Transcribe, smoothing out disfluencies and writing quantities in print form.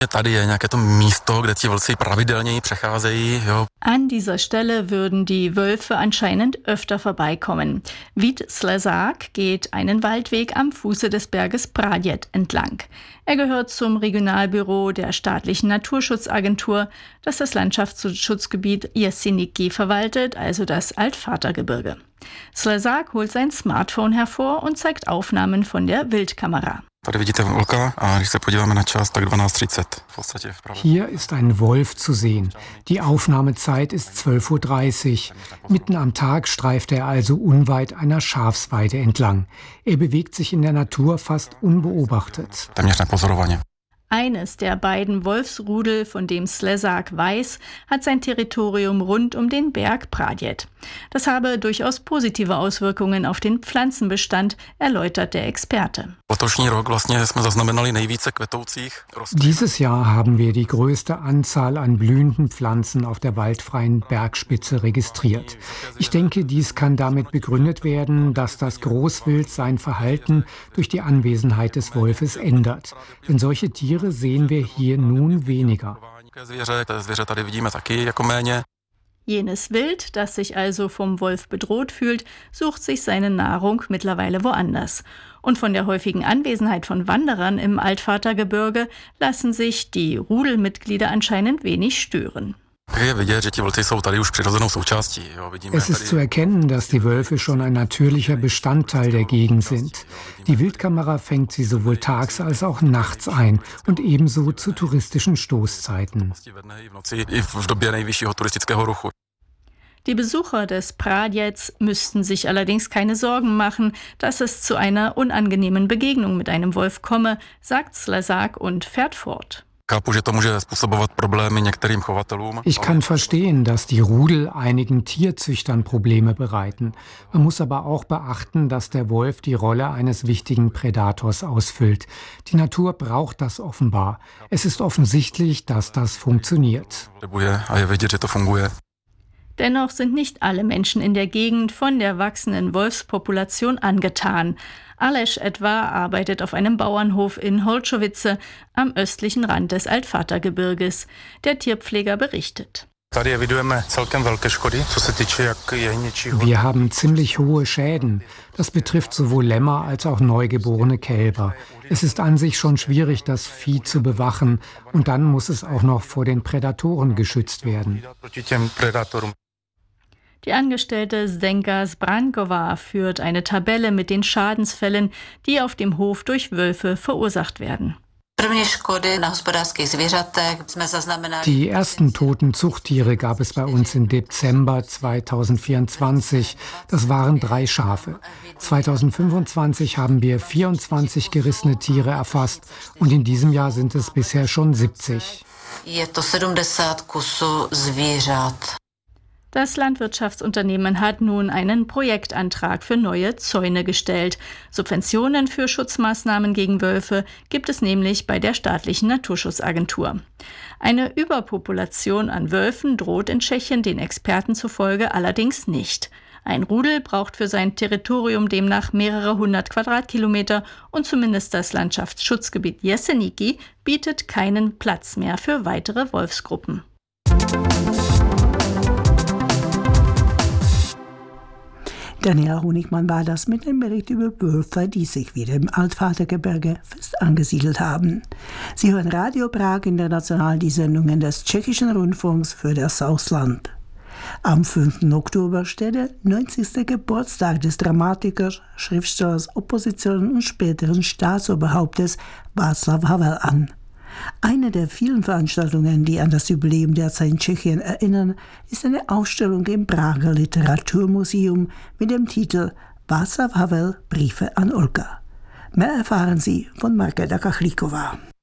An dieser Stelle würden die Wölfe anscheinend öfter vorbeikommen. Vít Slezák geht einen Waldweg am Fuße des Berges Praděd entlang. Er gehört zum Regionalbüro der staatlichen Naturschutzagentur, das das Landschaftsschutzgebiet Jeseníky verwaltet, also das Altvatergebirge. Slezák holt sein Smartphone hervor und zeigt Aufnahmen von der Wildkamera. Hier ist ein Wolf zu sehen. Die Aufnahmezeit ist 12:30 Uhr. Mitten am Tag streift er also unweit einer Schafsweide entlang. Er bewegt sich in der Natur fast unbeobachtet. Eines der beiden Wolfsrudel, von dem Slezák weiß, hat sein Territorium rund um den Berg Praděd. Das habe durchaus positive Auswirkungen auf den Pflanzenbestand, erläutert der Experte. Dieses Jahr haben wir die größte Anzahl an blühenden Pflanzen auf der waldfreien Bergspitze registriert. Ich denke, dies kann damit begründet werden, dass das Großwild sein Verhalten durch die Anwesenheit des Wolfes ändert. Denn solche Tiere sehen wir hier nun weniger. Jenes Wild, das sich also vom Wolf bedroht fühlt, sucht sich seine Nahrung mittlerweile woanders. Und von der häufigen Anwesenheit von Wanderern im Altvatergebirge lassen sich die Rudelmitglieder anscheinend wenig stören. Es ist zu erkennen, dass die Wölfe schon ein natürlicher Bestandteil der Gegend sind. Die Wildkamera fängt sie sowohl tags als auch nachts ein und ebenso zu touristischen Stoßzeiten. Die Besucher des Praděds müssten sich allerdings keine Sorgen machen, dass es zu einer unangenehmen Begegnung mit einem Wolf komme, sagt Slezák und fährt fort. Ich kann verstehen, dass die Rudel einigen Tierzüchtern Probleme bereiten. Man muss aber auch beachten, dass der Wolf die Rolle eines wichtigen Prädators ausfüllt. Die Natur braucht das offenbar. Es ist offensichtlich, dass das funktioniert. Dennoch sind nicht alle Menschen in der Gegend von der wachsenden Wolfspopulation angetan. Aleš etwa arbeitet auf einem Bauernhof in Holčovice am östlichen Rand des Altvatergebirges. Der Tierpfleger berichtet. Wir haben ziemlich hohe Schäden. Das betrifft sowohl Lämmer als auch neugeborene Kälber. Es ist an sich schon schwierig, das Vieh zu bewachen. Und dann muss es auch noch vor den Prädatoren geschützt werden. Die Angestellte Zdenka Zbrankova führt eine Tabelle mit den Schadensfällen, die auf dem Hof durch Wölfe verursacht werden. Die ersten toten Zuchttiere gab es bei uns im Dezember 2024. Das waren 3 Schafe. 2025 haben wir 24 gerissene Tiere erfasst und in diesem Jahr sind es bisher schon 70. Das Landwirtschaftsunternehmen hat nun einen Projektantrag für neue Zäune gestellt. Subventionen für Schutzmaßnahmen gegen Wölfe gibt es nämlich bei der staatlichen Naturschutzagentur. Eine Überpopulation an Wölfen droht in Tschechien den Experten zufolge allerdings nicht. Ein Rudel braucht für sein Territorium demnach mehrere 100 Quadratkilometer und zumindest das Landschaftsschutzgebiet Jeseníky bietet keinen Platz mehr für weitere Wolfsgruppen. Daniela Honigmann war das mit dem Bericht über Wölfe, die sich wieder im Altvatergebirge fest angesiedelt haben. Sie hören Radio Prag International, die Sendungen des Tschechischen Rundfunks für das Ausland. Am 5. Oktober steht der 90. Geburtstag des Dramatikers, Schriftstellers, Opposition und späteren Staatsoberhauptes Václav Havel an. Eine der vielen Veranstaltungen, die an das Jubiläum derzeit in Tschechien erinnern, ist eine Ausstellung im Prager Literaturmuseum mit dem Titel Václav Havel – Briefe an Olga. Mehr erfahren Sie von Markéta Kachlíková.